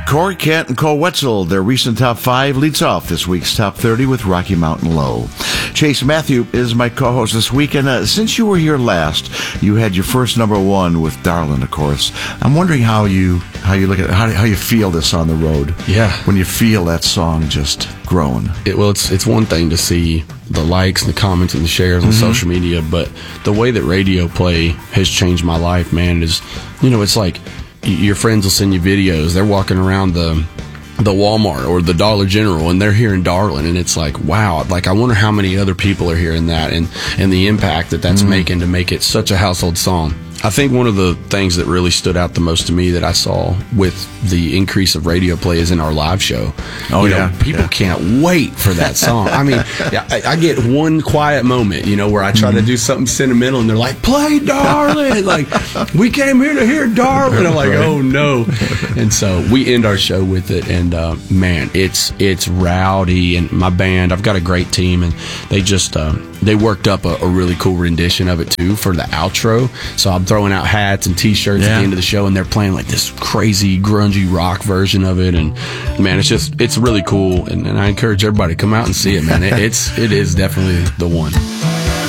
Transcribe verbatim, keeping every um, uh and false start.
Corey Kent and Cole Wetzel, their recent top five, leads off this week's top thirty with Rocky Mountain Low. Chase Matthew is my co-host this week, and uh, since you were here last, you had your first number one with Darlin', of course. I'm wondering how you how you look at how, how you feel this on the road. Yeah, when you feel that song just growing. It, well, it's it's one thing to see the likes and the comments and the shares on mm-hmm. social media, but the way that radio play has changed my life, man. Is you know, it's like your friends will send you videos. They're walking around the the Walmart or the Dollar General and they're hearing Darlin', and it's like, wow, like I wonder how many other people are hearing that, and and the impact that that's mm-hmm. making to make it such a household song. I think one of the things that really stood out the most to me that I saw with the increase of radio play is in our live show. Oh, you know, yeah. People yeah. can't wait for that song. I mean, I, I get one quiet moment, you know, where I try mm-hmm. to do something sentimental and they're like, play Darlin'. Like, we came here to hear Darlin'. I'm like, oh, no. And so we end our show with it. And, uh, man, it's it's rowdy. And my band, I've got a great team. And they just, uh, they worked up a, a really cool rendition of it, too, for the outro. So I'm throwing out hats and T-shirts yeah. at the end of the show, and they're playing like this crazy grungy rock version of it, and man, it's just it's really cool, and, and I encourage everybody to come out and see it, man. It, it's it is definitely the one.